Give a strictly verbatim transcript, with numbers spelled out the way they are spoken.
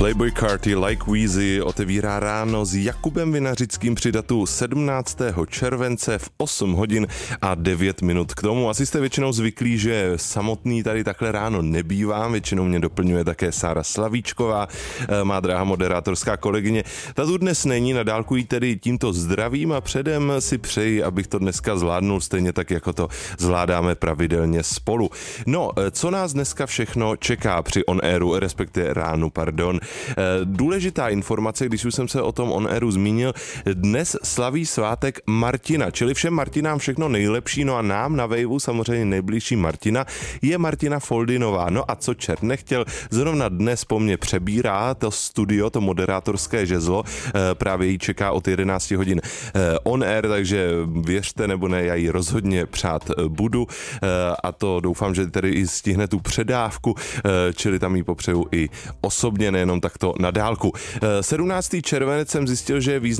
Playboi Carti Like Wheezy otevírá ráno s Jakubem Vinařickým při datu sedmnáctého července v osm hodin a devět minut. K tomu asi jste většinou zvyklí, že samotný tady takhle ráno nebývám, většinou mě doplňuje také Sára Slavíčková, má drahá moderátorská kolegyně. Ta tu dnes není, na dálku jí tedy tímto zdravím a předem si přeji, abych to dneska zvládnul stejně tak, jako to zvládáme pravidelně spolu. No, co nás dneska všechno čeká při On Airu, respektive ránu, pardon. Důležitá informace, když už jsem se o tom On Airu zmínil, dnes slaví svátek Martina, čili všem Martinám všechno nejlepší, no a nám na Waveu samozřejmě nejbližší Martina je Martina Foldinová. No a co čert nechtěl, zrovna dnes po mně přebírá to studio, to moderátorské žezlo, právě jí čeká od jedenácti hodin On Air, takže věřte nebo ne, já jí rozhodně přát budu a to doufám, že tedy i stihne tu předávku, čili tam jí popřeju i osobně, nejenom takto na dálku. sedmnáctý červenec jsem zjistil, že je význam